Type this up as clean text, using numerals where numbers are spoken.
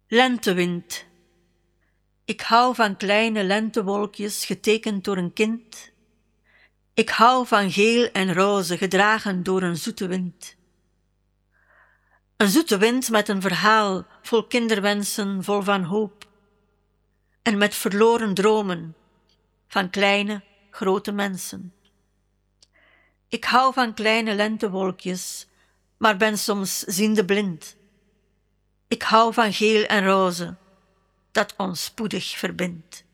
Lentewind. Ik hou van kleine lentewolkjes getekend door een kind. Ik hou van geel en roze gedragen door een zoete wind. Een zoete wind met een verhaal vol kinderwensen, vol van hoop. En met verloren dromen van kleine, grote mensen. Ik hou van kleine lentewolkjes, maar ben soms ziende blind. Ik hou van geel en roze, dat ons spoedig verbindt.